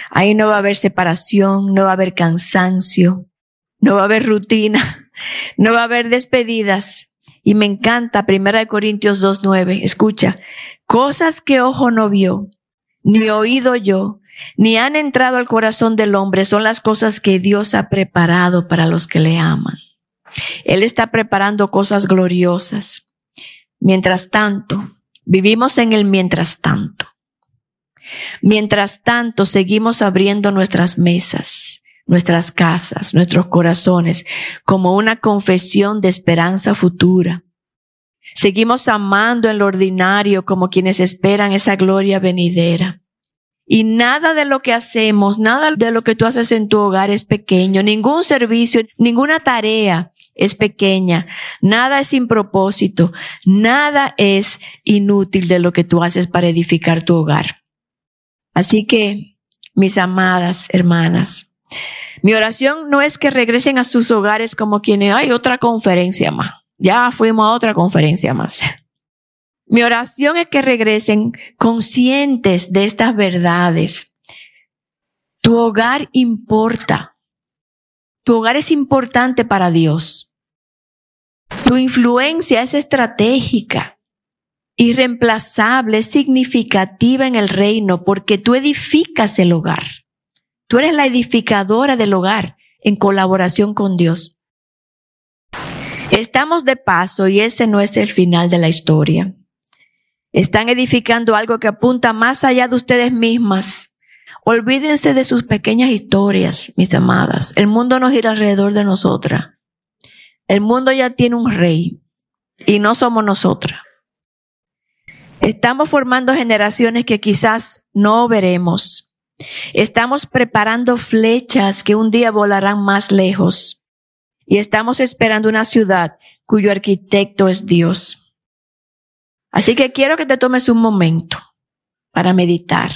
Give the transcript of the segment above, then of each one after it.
Ahí no va a haber separación, no va a haber cansancio, no va a haber rutina, no va a haber despedidas. Y me encanta 1 Corintios 2:9. Escucha, cosas que ojo no vio, ni oído yo, ni han entrado al corazón del hombre, son las cosas que Dios ha preparado para los que le aman. Él está preparando cosas gloriosas. Mientras tanto, vivimos en el mientras tanto. Mientras tanto, seguimos abriendo nuestras mesas, nuestras casas, nuestros corazones, como una confesión de esperanza futura. Seguimos amando en lo ordinario como quienes esperan esa gloria venidera. Y nada de lo que hacemos, nada de lo que tú haces en tu hogar es pequeño. Ningún servicio, ninguna tarea es pequeña. Nada es sin propósito. Nada es inútil de lo que tú haces para edificar tu hogar. Así que, mis amadas hermanas, mi oración no es que regresen a sus hogares como quienes, hay otra conferencia más. Ya fuimos a otra conferencia más. Mi oración es que regresen conscientes de estas verdades. Tu hogar importa. Tu hogar es importante para Dios. Tu influencia es estratégica, irreemplazable, es significativa en el reino porque tú edificas el hogar. Tú eres la edificadora del hogar en colaboración con Dios. Estamos de paso y ese no es el final de la historia. Están edificando algo que apunta más allá de ustedes mismas. Olvídense de sus pequeñas historias, mis amadas. El mundo no gira alrededor de nosotras. El mundo ya tiene un rey y no somos nosotras. Estamos formando generaciones que quizás no veremos. Estamos preparando flechas que un día volarán más lejos. Y estamos esperando una ciudad cuyo arquitecto es Dios. Así que quiero que te tomes un momento para meditar.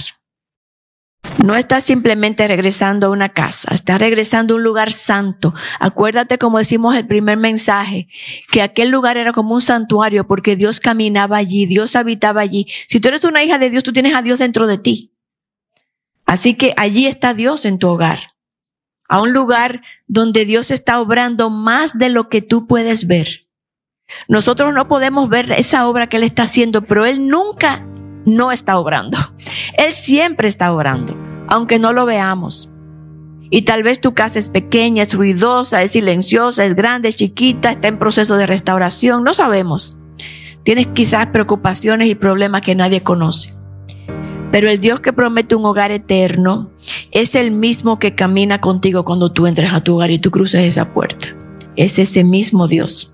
No estás simplemente regresando a una casa, estás regresando a un lugar santo. Acuérdate, como decimos el primer mensaje, que aquel lugar era como un santuario porque Dios caminaba allí, Dios habitaba allí. Si tú eres una hija de Dios, tú tienes a Dios dentro de ti. Así que allí está Dios en tu hogar. A un lugar donde Dios está obrando más de lo que tú puedes ver. Nosotros no podemos ver esa obra que Él está haciendo, pero Él nunca no está obrando. Él siempre está obrando, aunque no lo veamos. Y tal vez tu casa es pequeña, es ruidosa, es silenciosa, es grande, es chiquita, está en proceso de restauración, no sabemos. Tienes quizás preocupaciones y problemas que nadie conoce. Pero el Dios que promete un hogar eterno es el mismo que camina contigo cuando tú entres a tu hogar y tú cruces esa puerta. Es ese mismo Dios.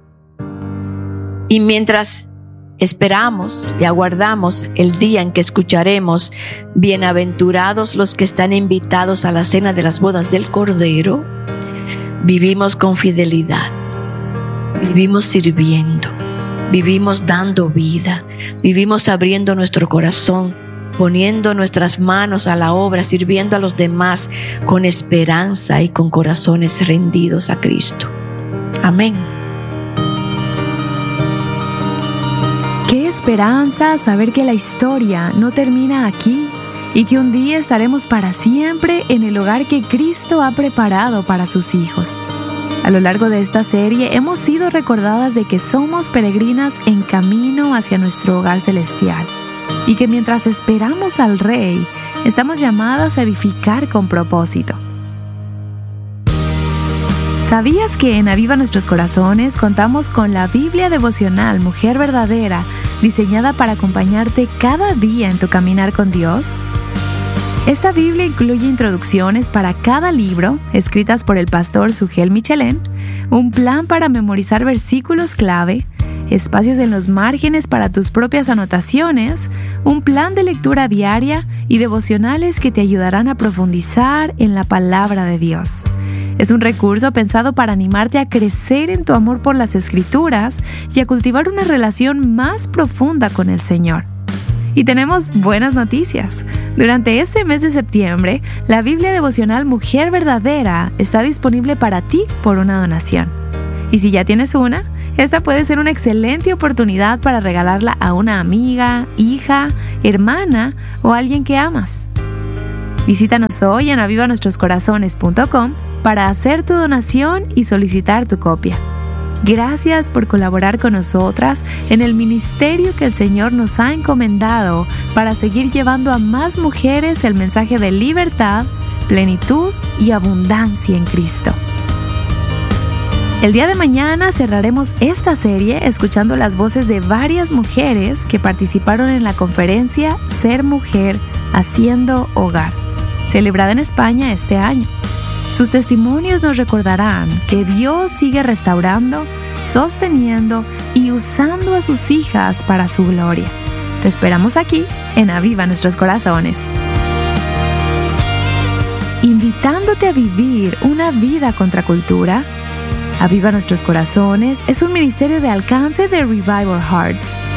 Y mientras esperamos y aguardamos el día en que escucharemos, bienaventurados los que están invitados a la cena de las bodas del Cordero, vivimos con fidelidad, vivimos sirviendo, vivimos dando vida, vivimos abriendo nuestro corazón, poniendo nuestras manos a la obra, sirviendo a los demás con esperanza y con corazones rendidos a Cristo. Amén. Qué esperanza saber que la historia no termina aquí y que un día estaremos para siempre en el hogar que Cristo ha preparado para sus hijos. A lo largo de esta serie hemos sido recordadas de que somos peregrinas en camino hacia nuestro hogar celestial y que mientras esperamos al Rey, estamos llamadas a edificar con propósito. ¿Sabías que en Aviva Nuestros Corazones contamos con la Biblia devocional Mujer Verdadera, diseñada para acompañarte cada día en tu caminar con Dios? Esta Biblia incluye introducciones para cada libro, escritas por el pastor Sugel Michelén, un plan para memorizar versículos clave, espacios en los márgenes para tus propias anotaciones, un plan de lectura diaria y devocionales que te ayudarán a profundizar en la palabra de Dios. Es un recurso pensado para animarte a crecer en tu amor por las Escrituras y a cultivar una relación más profunda con el Señor. Y tenemos buenas noticias. Durante este mes de septiembre, la Biblia devocional Mujer Verdadera está disponible para ti por una donación. Y si ya tienes una, esta puede ser una excelente oportunidad para regalarla a una amiga, hija, hermana o alguien que amas. Visítanos hoy en avivanuestroscorazones.com para hacer tu donación y solicitar tu copia. Gracias por colaborar con nosotras en el ministerio que el Señor nos ha encomendado para seguir llevando a más mujeres el mensaje de libertad, plenitud y abundancia en Cristo. El día de mañana cerraremos esta serie escuchando las voces de varias mujeres que participaron en la conferencia Ser Mujer Haciendo Hogar, celebrada en España este año. Sus testimonios nos recordarán que Dios sigue restaurando, sosteniendo y usando a sus hijas para su gloria. Te esperamos aquí en Aviva Nuestros Corazones. Invitándote a vivir una vida contracultura, Aviva Nuestros Corazones es un ministerio de alcance de Revival Hearts.